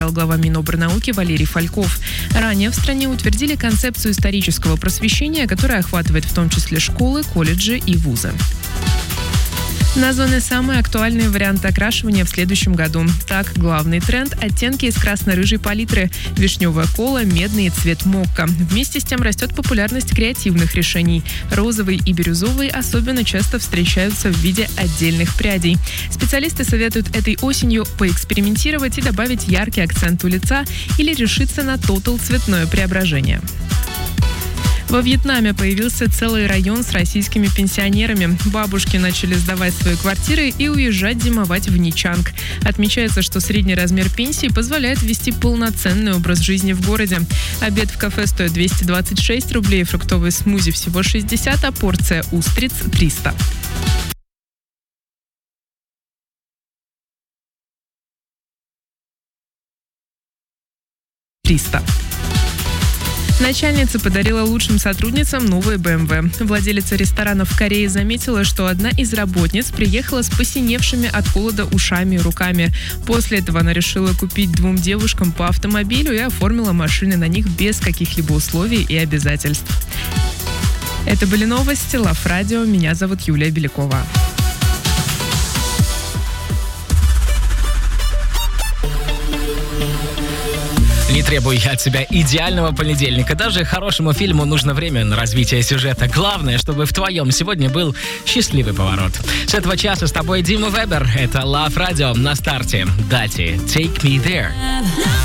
глава Минобрнауки Валерий Фальков. Ранее в стране утвердили концепцию исторического просвещения, которая охватывает в том числе школы, колледжи и вузы. Названы самые актуальные варианты окрашивания в следующем году. Так, главный тренд – оттенки из красно-рыжей палитры, вишневая кола, медный и цвет мокка. Вместе с тем растет популярность креативных решений. Розовый и бирюзовый особенно часто встречаются в виде отдельных прядей. Специалисты советуют этой осенью поэкспериментировать и добавить яркий акцент у лица или решиться на тотал-цветное преображение. Во Вьетнаме появился целый район с российскими пенсионерами. Бабушки начали сдавать свои квартиры и уезжать зимовать в Ничанг. Отмечается, что средний размер пенсии позволяет вести полноценный образ жизни в городе. Обед в кафе стоит 226 рублей, фруктовый смузи всего 60, а порция устриц 300. Начальница подарила лучшим сотрудницам новые BMW. Владелица ресторана в Корее заметила, что одна из работниц приехала с посиневшими от холода ушами и руками. После этого она решила купить двум девушкам по автомобилю и оформила машины на них без каких-либо условий и обязательств. Это были новости Лав Радио. Меня зовут Юлия Белякова. Не требуй от себя идеального понедельника. Даже хорошему фильму нужно время на развитие сюжета. Главное, чтобы в твоем сегодня был счастливый поворот. С этого часа с тобой Дима Вебер. Это Лав Радио на старте. Дати Take Me There.